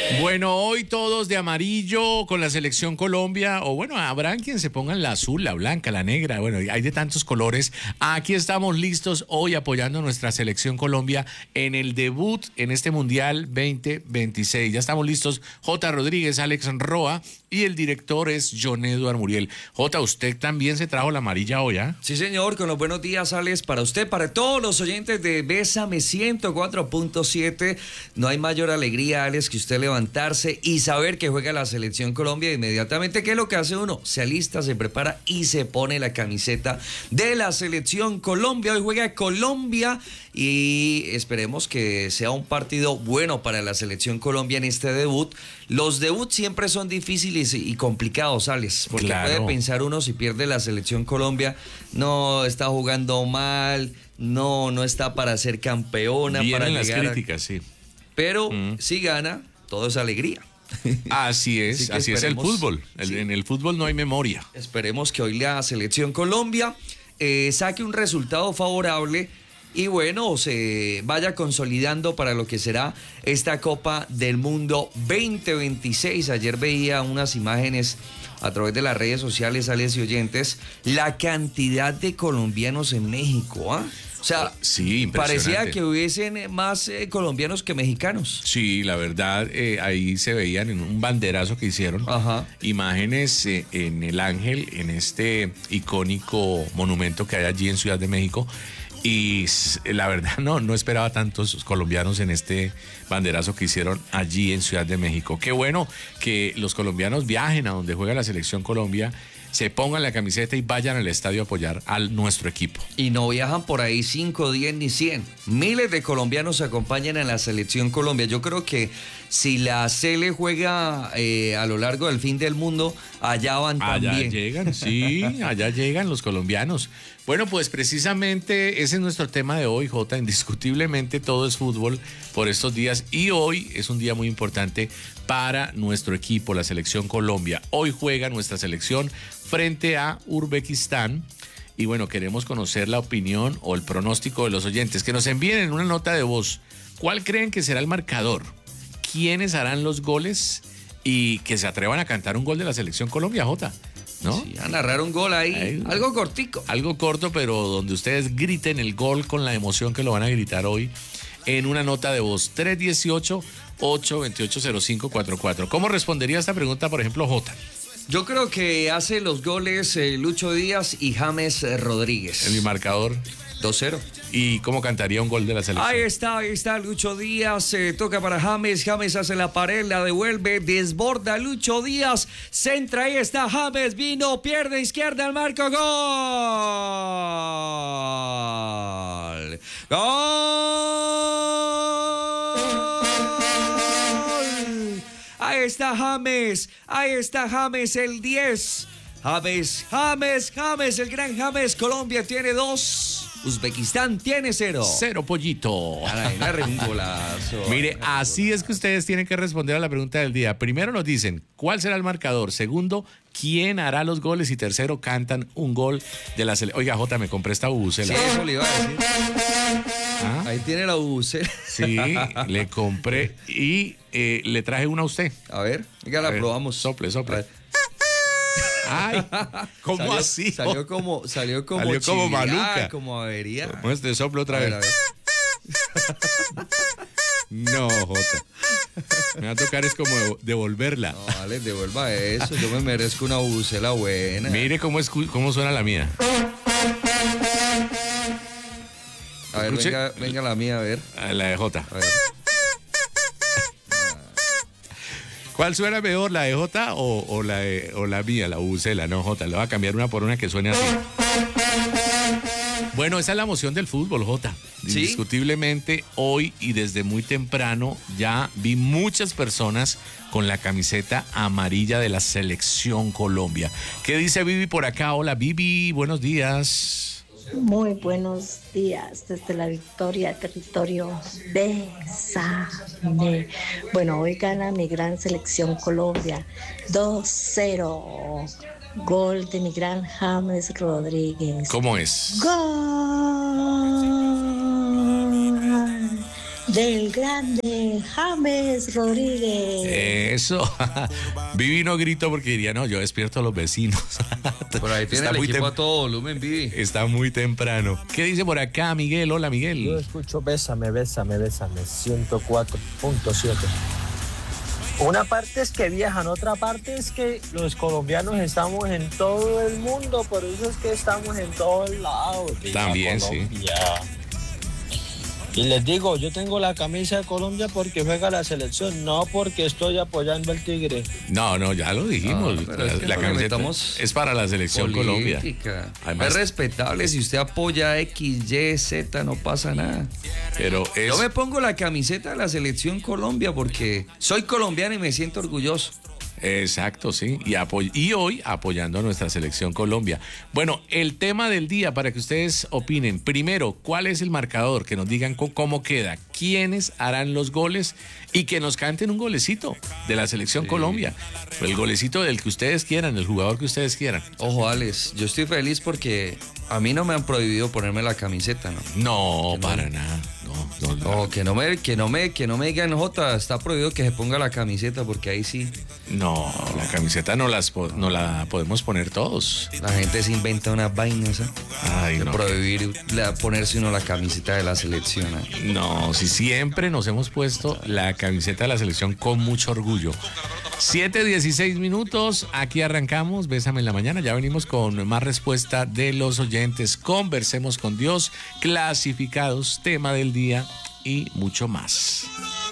Bueno, hoy todos de amarillo con la selección Colombia, o bueno, habrán quien se pongan la azul, la blanca, la negra, bueno, hay de tantos colores. Aquí estamos listos hoy apoyando a nuestra selección Colombia en el debut en este Mundial 2026. Ya estamos listos, J. Rodríguez, Alex Roa, y el director es John Eduard Muriel. J, usted también se trajo la amarilla hoy, ¿ah? Sí, señor, con los buenos días, Alex, para usted, para todos los oyentes de Bésame 104.7. No hay mayor alegría, Alex, que usted levantarse y saber que juega la selección Colombia inmediatamente. ¿Qué es lo que hace uno? Se alista, se prepara y se pone la camiseta de la selección Colombia. Hoy juega Colombia y esperemos que sea un partido bueno para la selección Colombia en este debut. Los debuts siempre son difíciles y complicados, Alex, porque puede pensar uno, si pierde la selección Colombia, no está jugando mal, no está para ser campeona. Vienen para las llegar críticas, sí. Pero si gana, todo es alegría. Así es el fútbol. Sí. En el fútbol no hay memoria. Esperemos que hoy la selección Colombia saque un resultado favorable y bueno, se vaya consolidando para lo que será esta Copa del Mundo 2026. Ayer veía unas imágenes a través de las redes sociales, Alex y oyentes, la cantidad de colombianos en México, ¿ah? O sea, sí, parecía que hubiesen más colombianos que mexicanos. Sí, la verdad, ahí se veían en un banderazo que hicieron. Ajá. Imágenes en el Ángel, en este icónico monumento que hay allí en Ciudad de México. Y la verdad no esperaba tantos colombianos en este banderazo que hicieron allí en Ciudad de México. Qué bueno que los colombianos viajen a donde juega la selección Colombia, se pongan la camiseta y vayan al estadio a apoyar a nuestro equipo. Y no viajan por ahí 5, 10 ni 100. Miles de colombianos acompañan a la selección Colombia. Yo creo que si la Sele juega a lo largo del fin del mundo, allá van también. Allá llegan, sí, allá llegan los colombianos. Bueno, pues precisamente ese es nuestro tema de hoy, Jota. Indiscutiblemente todo es fútbol por estos días y hoy es un día muy importante para nuestro equipo, la selección Colombia. Hoy juega nuestra selección frente a Uzbekistán y bueno, queremos conocer la opinión o el pronóstico de los oyentes. Que nos envíen en una nota de voz cuál creen que será el marcador, quiénes harán los goles y que se atrevan a cantar un gol de la selección Colombia, Jota, ¿no? Sí, a narrar un gol ahí, algo cortico. Algo corto, pero donde ustedes griten el gol con la emoción que lo van a gritar hoy en una nota de voz. 318-828-0544. ¿Cómo respondería a esta pregunta, por ejemplo, Jota? Yo creo que hace los goles Lucho Díaz y James Rodríguez. En mi marcador 2-0. ¿Y cómo cantaría un gol de la selección? Ahí está Lucho Díaz, toca para James hace la pared, la devuelve, desborda Lucho Díaz, centra, ahí está James, vino, pierde izquierda al marco, gol. Ahí está James, el 10. James, el gran James. Colombia tiene 2, Uzbekistán tiene 0. 0, pollito. Caray, un golazo. Mire, así es que ustedes tienen que responder a la pregunta del día. Primero nos dicen, ¿cuál será el marcador? Segundo, ¿quién hará los goles? Y tercero, cantan un gol de la selección. Oiga, Jota, me compré esta bubucela. Sí, eso le iba a decir. ¿Ah? Ahí tiene la bubucela. Sí, le compré y le traje una a usted. A ver, venga, la probamos. Sople. Ay, ¿cómo salió, así? Salió como maluca. Como avería. Muestre, soplo otra vez. A ver. No, Jota. Me va a tocar es como devolverla. No, vale, devuelva eso. Yo me merezco una bucela buena. Mire cómo suena la mía. A ver, venga la mía, a ver. La de Jota. A ver. ¿Cuál suena mejor, la de Jota o la mía, la bucela? No, Jota, le voy a cambiar una por una que suene así. Bueno, esa es la emoción del fútbol, Jota. ¿Sí? Indiscutiblemente, hoy y desde muy temprano ya vi muchas personas con la camiseta amarilla de la selección Colombia. ¿Qué dice Vivi por acá? Hola, Vivi, buenos días. Muy buenos días desde la Victoria, territorio Bésame. Bueno, hoy gana mi gran selección Colombia 2-0. Gol de mi gran James Rodríguez. ¿Cómo es? ¡Gol! del grande James Rodríguez. Eso. Vivi no grito porque diría, no, yo despierto a los vecinos. Por ahí tiene el equipo a todo volumen, Vivi. Está muy temprano. ¿Qué dice por acá, Miguel? Hola, Miguel. Yo escucho Bésame, Bésame, Bésame, 104.7. Una parte es que viajan, otra parte es que los colombianos estamos en todo el mundo, por eso es que estamos en todos lados. También, sí. Y les digo, yo tengo la camisa de Colombia porque juega la selección, no porque estoy apoyando al Tigre. No, ya lo dijimos. La camiseta es para la selección Colombia. Además, es respetable, si usted apoya X, Y, Z, no pasa nada. Pero yo me pongo la camiseta de la selección Colombia porque soy colombiano y me siento orgulloso. Exacto, sí. Y hoy apoyando a nuestra selección Colombia. Bueno, el tema del día para que ustedes opinen. Primero, ¿cuál es el marcador? Que nos digan cómo queda, quiénes harán los goles y que nos canten un golecito de la selección Colombia. El golecito del que ustedes quieran, el jugador que ustedes quieran. Ojo, Alex, yo estoy feliz porque a mí no me han prohibido ponerme la camiseta, ¿no? No, para nada. No, que no me digan, Jota, está prohibido que se ponga la camiseta porque ahí sí. No, la camiseta no la podemos poner todos. La gente se inventa unas vainas, ¿eh? Ay, no. Prohibir ponerse uno la camiseta de la selección. No, si siempre nos hemos puesto la camiseta de la selección con mucho orgullo. 7:16 minutos, aquí arrancamos, Bésame en la mañana, ya venimos con más respuesta de los oyentes, conversemos con Dios, clasificados, tema del día y mucho más.